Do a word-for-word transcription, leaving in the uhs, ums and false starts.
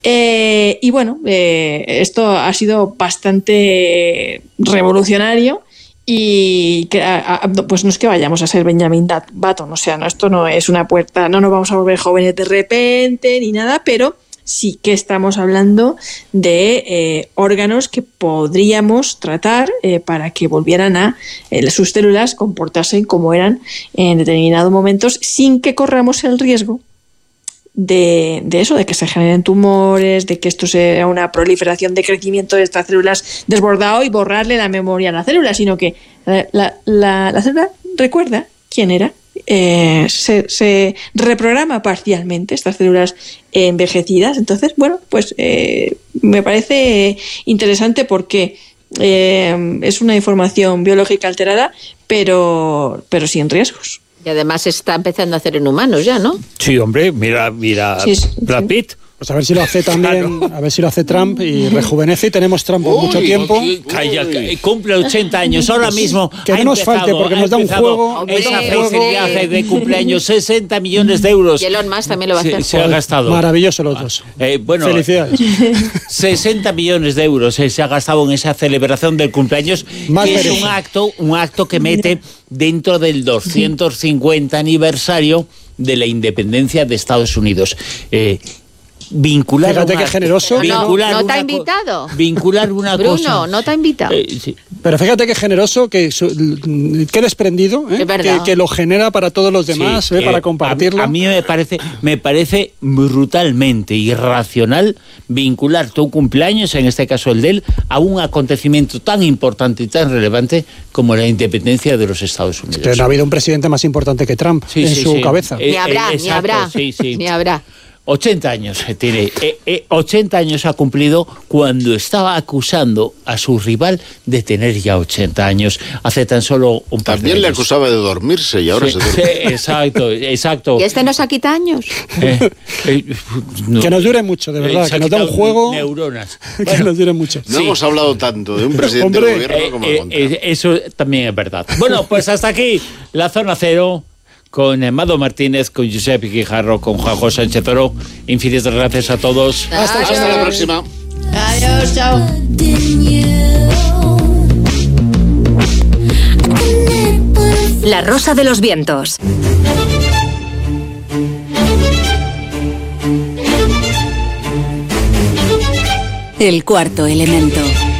Eh, y bueno, eh, esto ha sido bastante revolucionario. Y que, a, a, pues no es que vayamos a ser Benjamin Button, o sea, no, esto no es una puerta, no nos vamos a volver jóvenes de repente ni nada, pero sí que estamos hablando de eh, órganos que podríamos tratar eh, para que volvieran a eh, sus células comportarse como eran en determinados momentos, sin que corramos el riesgo De, de eso, de que se generen tumores, de que esto sea una proliferación de crecimiento de estas células desbordado y borrarle la memoria a la célula, sino que la, la, la, la célula recuerda quién era, eh, se, se reprograma parcialmente estas células envejecidas. Entonces, bueno, pues eh, me parece interesante porque eh, es una información biológica alterada, pero, pero sin riesgos. Y además se está empezando a hacer en humanos ya, ¿no? Sí, hombre, mira, mira sí, sí, Brad Pitt. Pues a ver si lo hace también, claro. A ver si lo hace Trump y rejuvenece y tenemos Trump por uy, mucho tiempo. Uy, calla, cumple ochenta años, ahora mismo. Que no nos empezado, falte porque nos da un juego. Esa felicidad de cumpleaños, sesenta millones de euros. Y Elon Musk también lo va a hacer. Se, se ha gastado. Maravilloso los dos. Eh, bueno, felicidades. sesenta millones de euros eh, se ha gastado en esa celebración del cumpleaños. Más que es un acto, un acto que mete dentro del doscientos cincuenta aniversario de la independencia de Estados Unidos. Eh, Vincular Fíjate una, qué generoso. Vincular no, no te ha invitado. Vincular una Bruno, cosa. Bruno, no te ha invitado. Eh, sí. Pero fíjate qué generoso, que, qué desprendido, ¿eh? que, que lo genera para todos los demás, sí, ¿eh? Para compartirlo. A, a mí me parece, me parece brutalmente irracional vincular tu cumpleaños, en este caso el de él, a un acontecimiento tan importante y tan relevante como la independencia de los Estados Unidos. Pero no ha habido un presidente más importante que Trump sí, en sí, su sí. cabeza. Ni habrá, eh, exacto, ni habrá. Sí, sí. Ni habrá. ochenta años tiene, eh, eh, ochenta años ha cumplido cuando estaba acusando a su rival de tener ya ochenta años, hace tan solo un par También de años. le acusaba de dormirse y ahora sí, se duerme. Sí, exacto, exacto. ¿Y este no se quita años? Eh, eh, no. Que nos dure mucho, de verdad, eh, que nos da un juego... Neuronas. Bueno, que nos dure mucho. No sí. hemos hablado tanto de un presidente Hombre, del gobierno eh, como eh, el eh, Eso también es verdad. Bueno, pues hasta aquí la Zona Cero, con Amado Martínez, con Josep Guijarro, con Juanjo Sánchez Oro. Infinitas gracias a todos. Hasta, hasta la próxima. Adiós, chao. La Rosa de los Vientos. El cuarto elemento.